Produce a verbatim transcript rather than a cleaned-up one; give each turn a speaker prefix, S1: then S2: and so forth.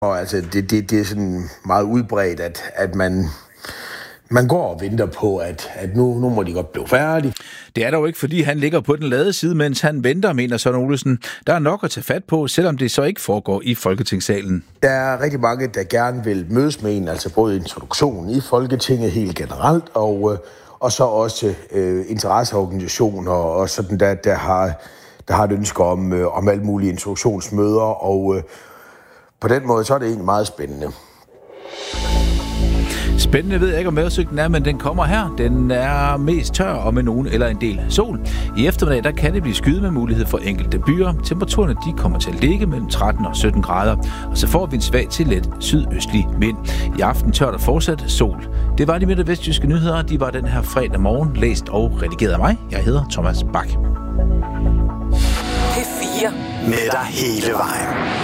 S1: Og altså, det, det, det er sådan meget udbredt, at, at man, man går og venter på, at, at nu, nu må de godt blive færdige.
S2: Det er dog ikke, fordi han ligger på den lade side, mens han venter, mener Søren Olesen. Der er nok at tage fat på, selvom det så ikke foregår i Folketingssalen.
S1: Der er rigtig mange, der gerne vil mødes med en, altså både introduktionen i Folketinget helt generelt, og, og så også øh, interesseorganisationer og sådan der, der har, der har et ønske om, øh, om alle mulige introduktionsmøder, og øh, på den måde, så er det egentlig meget spændende.
S2: Spændende ved jeg ikke, om vejrudsigten er, men den kommer her. Den er mest tør og med nogen eller en del sol. I eftermiddag, der kan det blive skyet med mulighed for enkelte byer. Temperaturerne, de kommer til at ligge mellem tretten og sytten grader. Og så får vi en svag til let sydøstlig vind. I aften tør der fortsat sol. Det var de midt- og vestjyske nyheder. De var den her fredag morgen, læst og redigeret af mig. Jeg hedder Thomas Bak.
S3: P fire. Med dig hele vejen.